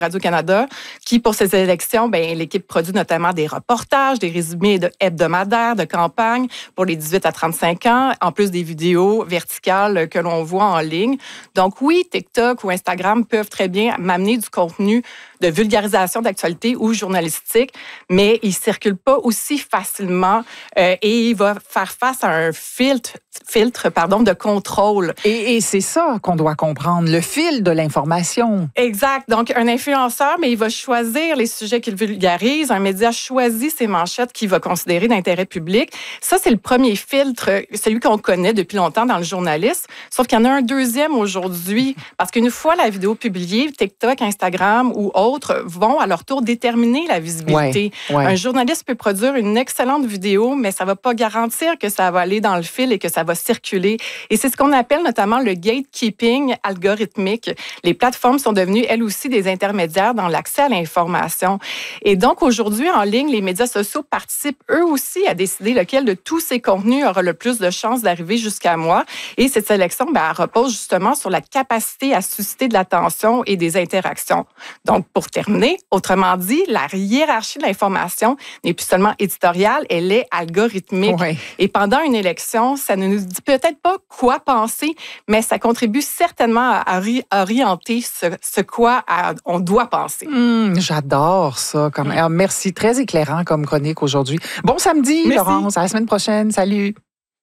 Radio-Canada, qui, pour ces élections, l'équipe produit notamment des reportages, des résumés hebdomadaires de campagne pour les 18 à 35 ans, en plus des vidéos verticales que l'on voit en ligne. Donc oui, TikTok ou Instagram peuvent très bien m'amener du contenu de vulgarisation d'actualité ou journalistique, mais il ne circule pas aussi facilement et il va faire face à un filtre de contrôle. Et c'est ça qu'on doit comprendre, le fil de l'information. Exact. Donc, un influenceur, mais il va choisir les sujets qu'il vulgarise. Un média choisit ses manchettes qu'il va considérer d'intérêt public. Ça, c'est le premier filtre, celui qu'on connaît depuis longtemps dans le journalisme. Sauf qu'il y en a un deuxième aujourd'hui, parce qu'une fois la vidéo publiée, TikTok, Instagram ou autres vont à leur tour déterminer la visibilité. Ouais. Un journaliste peut produire une excellente vidéo, mais ça ne va pas garantir que ça va aller dans le fil et que ça va circuler. Et c'est ce qu'on appelle notamment le gatekeeping algorithmique. Les plateformes sont devenues, elles aussi, des intermédiaires dans l'accès à l'information. Et donc, aujourd'hui, en ligne, les médias sociaux participent eux aussi à décider lequel de tous ces contenus aura le plus de chances d'arriver jusqu'à moi. Et cette sélection, elle repose justement sur la capacité à susciter de l'attention et des interactions. Donc, pour terminer, autrement dit, la hiérarchie de l'information n'est plus seulement éditoriale, elle est algorithmique. Ouais. Et pendant une élection, ça ne nous dit peut-être pas quoi penser, mais ça contribue certainement à orienter ce quoi on doit penser. J'adore ça. Alors, merci, très éclairant comme chronique aujourd'hui. Bon samedi, merci. Laurence. À la semaine prochaine. Salut.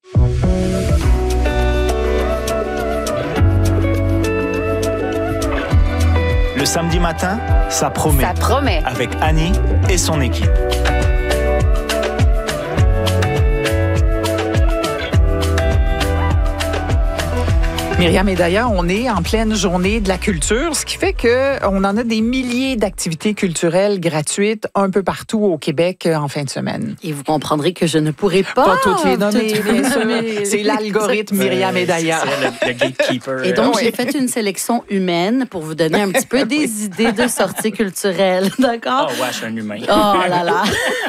Le samedi matin, ça promet. Ça promet. Avec Annie et son équipe. Myriam, et d'ailleurs, on est en pleine journée de la culture, ce qui fait qu'on en a des milliers d'activités culturelles gratuites un peu partout au Québec en fin de semaine. Et vous comprendrez que je ne pourrai Pas toutes les nommer, bien sûr. C'est l'algorithme Myriam et d'ailleurs. C'est le gatekeeper. Et donc, j'ai fait une sélection humaine pour vous donner un petit peu des idées de sorties culturelles, d'accord? Oh ouais, je suis un humain. Oh là là!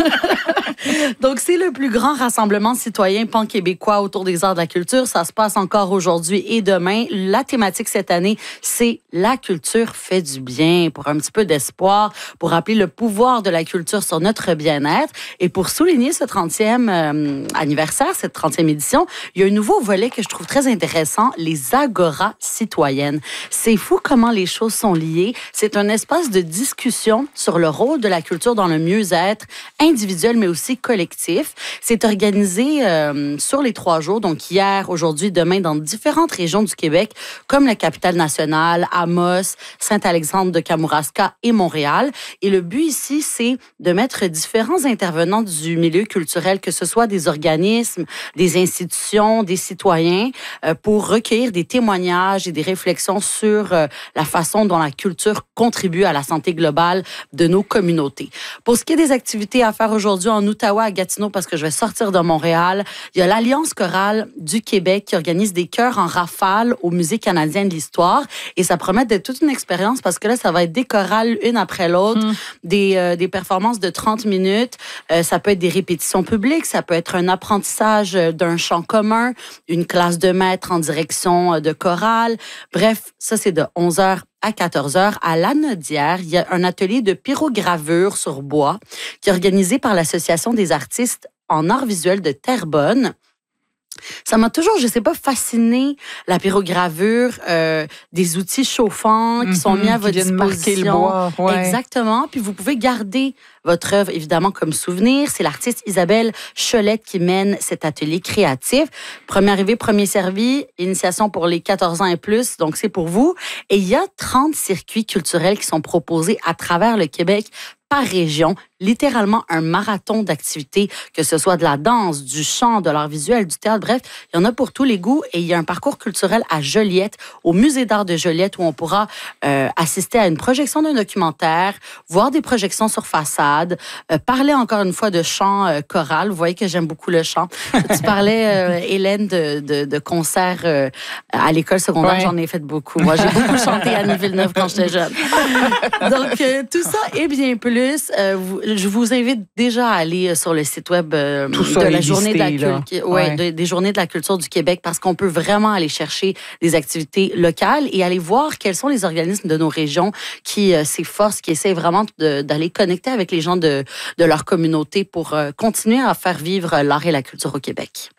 Donc, c'est le plus grand rassemblement citoyen pan-québécois autour des arts de la culture. Ça se passe encore aujourd'hui et demain. La thématique cette année, c'est la culture fait du bien, pour un petit peu d'espoir, pour rappeler le pouvoir de la culture sur notre bien-être. Et pour souligner ce 30e anniversaire, cette 30e édition, il y a un nouveau volet que je trouve très intéressant, les agoras citoyennes. C'est fou comment les choses sont liées. C'est un espace de discussion sur le rôle de la culture dans le mieux-être individuel, mais aussi collectif. C'est organisé sur les 3 jours, donc hier, aujourd'hui, demain, dans différentes régions du Québec, comme la capitale nationale, Amos, Saint-Alexandre de Kamouraska et Montréal. Et le but ici, c'est de mettre différents intervenants du milieu culturel, que ce soit des organismes, des institutions, des citoyens, pour recueillir des témoignages et des réflexions sur la façon dont la culture contribue à la santé globale de nos communautés. Pour ce qui est des activités à faire aujourd'hui en Outaouais, à Gatineau, parce que je vais sortir de Montréal, il y a l'Alliance chorale du Québec qui organise des chœurs en rafale au Musée canadien de l'histoire. Et ça promet d'être toute une expérience parce que là, ça va être des chorales une après l'autre, des performances de 30 minutes. Ça peut être des répétitions publiques, ça peut être un apprentissage d'un chant commun, une classe de maître en direction de chorale. Bref, ça, c'est de 11h à 14h. À Lanaudière, il y a un atelier de pyrogravure sur bois qui est organisé par l'Association des artistes en arts visuels de Terrebonne. Ça m'a toujours, je sais pas, fasciné, la pyrogravure, des outils chauffants qui sont mis à votre disposition. Marquer le bois. Ouais. Exactement. Puis vous pouvez garder votre œuvre, évidemment, comme souvenir. C'est l'artiste Isabelle Cholette qui mène cet atelier créatif. Premier arrivé, premier servi, initiation pour les 14 ans et plus, donc c'est pour vous. Et il y a 30 circuits culturels qui sont proposés à travers le Québec par région, littéralement un marathon d'activités, que ce soit de la danse, du chant, de l'art visuel, du théâtre, bref, il y en a pour tous les goûts. Et il y a un parcours culturel à Joliette, au Musée d'art de Joliette, où on pourra assister à une projection d'un documentaire, voir des projections sur façade, parler encore une fois de chant choral. Vous voyez que j'aime beaucoup le chant. Tu parlais, Hélène, de concerts à l'école secondaire. Ouais. J'en ai fait beaucoup. Moi, j'ai beaucoup chanté à Annie Villeneuve quand j'étais jeune. Donc, tout ça et bien plus plus, je vous invite déjà à aller sur le site web ça de est la journée listé, de la culture, des journées de la culture du Québec, parce qu'on peut vraiment aller chercher des activités locales et aller voir quels sont les organismes de nos régions qui s'efforcent, qui essaient vraiment d'aller connecter avec les gens de leur communauté pour continuer à faire vivre l'art et la culture au Québec.